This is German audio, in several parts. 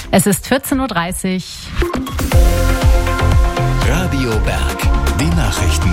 Es ist 14.30 Uhr. Radio Berg, die Nachrichten.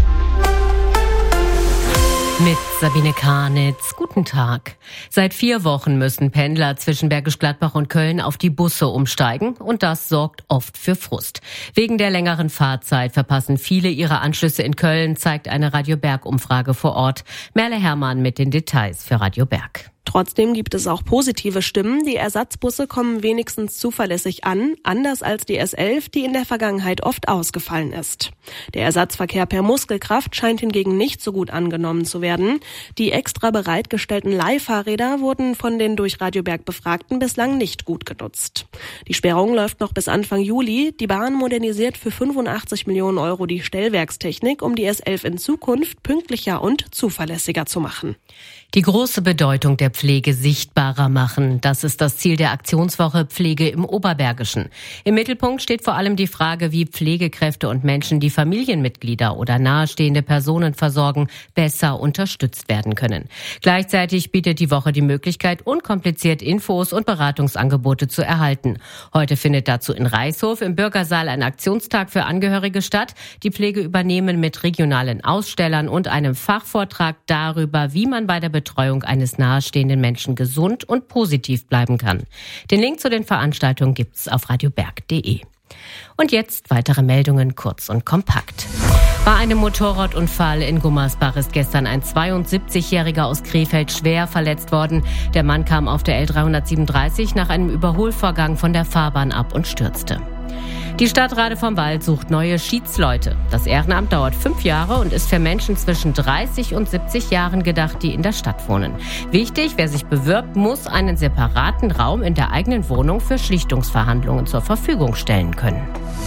Mit Sabine Karnitz. Guten Tag. Seit 4 Wochen müssen Pendler zwischen Bergisch Gladbach und Köln auf die Busse umsteigen und das sorgt oft für Frust. Wegen der längeren Fahrzeit verpassen viele ihre Anschlüsse in Köln, zeigt eine Radio Berg-Umfrage vor Ort. Merle Herrmann mit den Details für Radio Berg. Trotzdem gibt es auch positive Stimmen. Die Ersatzbusse kommen wenigstens zuverlässig an, anders als die S11, die in der Vergangenheit oft ausgefallen ist. Der Ersatzverkehr per Muskelkraft scheint hingegen nicht so gut angenommen zu werden. Die extra bereitgestellten Leihfahrräder wurden von den durch Radio Berg Befragten bislang nicht gut genutzt. Die Sperrung läuft noch bis Anfang Juli. Die Bahn modernisiert für 85 Millionen Euro die Stellwerkstechnik, um die S11 in Zukunft pünktlicher und zuverlässiger zu machen. Die große Bedeutung der Pflege sichtbarer machen. Das ist das Ziel der Aktionswoche Pflege im Oberbergischen. Im Mittelpunkt steht vor allem die Frage, wie Pflegekräfte und Menschen, die Familienmitglieder oder nahestehende Personen versorgen, besser unterstützt werden können. Gleichzeitig bietet die Woche die Möglichkeit, unkompliziert Infos und Beratungsangebote zu erhalten. Heute findet dazu in Reißhof im Bürgersaal ein Aktionstag für Angehörige statt. Die Pflege übernehmen mit regionalen Ausstellern und einem Fachvortrag darüber, wie man bei der Betreuung eines nahestehenden Menschen gesund und positiv bleiben kann. Den Link zu den Veranstaltungen gibt's auf radioberg.de. Und jetzt weitere Meldungen kurz und kompakt. Bei einem Motorradunfall in Gummersbach ist gestern ein 72-Jähriger aus Krefeld schwer verletzt worden. Der Mann kam auf der L337 nach einem Überholvorgang von der Fahrbahn ab und stürzte. Die Stadt Rade vom Wald sucht neue Schiedsleute. Das Ehrenamt dauert 5 Jahre und ist für Menschen zwischen 30 und 70 Jahren gedacht, die in der Stadt wohnen. Wichtig, wer sich bewirbt, muss einen separaten Raum in der eigenen Wohnung für Schlichtungsverhandlungen zur Verfügung stellen können.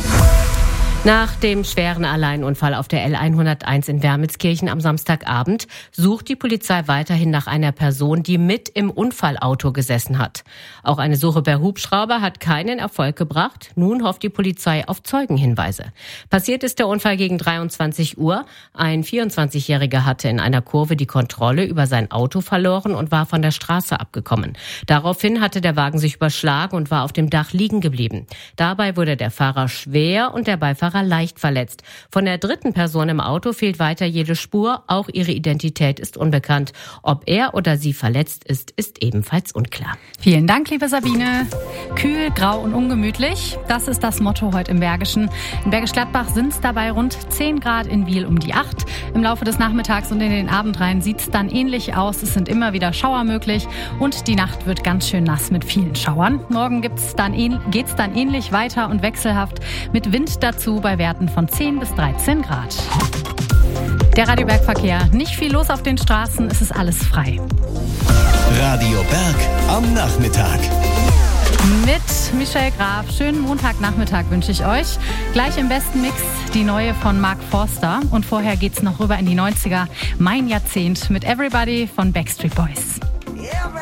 Nach dem schweren Alleinunfall auf der L101 in Wermelskirchen am Samstagabend sucht die Polizei weiterhin nach einer Person, die mit im Unfallauto gesessen hat. Auch eine Suche per Hubschrauber hat keinen Erfolg gebracht. Nun hofft die Polizei auf Zeugenhinweise. Passiert ist der Unfall gegen 23 Uhr. Ein 24-Jähriger hatte in einer Kurve die Kontrolle über sein Auto verloren und war von der Straße abgekommen. Daraufhin hatte der Wagen sich überschlagen und war auf dem Dach liegen geblieben. Dabei wurde der Fahrer schwer und der Beifahrer leicht verletzt. Von der dritten Person im Auto fehlt weiter jede Spur. Auch ihre Identität ist unbekannt. Ob er oder sie verletzt ist, ist ebenfalls unklar. Vielen Dank, liebe Sabine. Kühl, grau und ungemütlich. Das ist das Motto heute im Bergischen. In Bergisch Gladbach sind es dabei rund 10 Grad, in Wiel um die 8. Im Laufe des Nachmittags und in den Abend rein sieht es dann ähnlich aus. Es sind immer wieder Schauer möglich und die Nacht wird ganz schön nass mit vielen Schauern. Morgen geht's dann ähnlich weiter und wechselhaft mit Wind dazu bei Werten von 10 bis 13 Grad. Der Radio Berg Verkehr. Nicht viel los auf den Straßen, es ist alles frei. Radio Berg am Nachmittag. Mit Michelle Graf. Schönen Montagnachmittag wünsche ich euch. Gleich im besten Mix die neue von Mark Forster. Und vorher geht's noch rüber in die 90er. Mein Jahrzehnt mit Everybody von Backstreet Boys.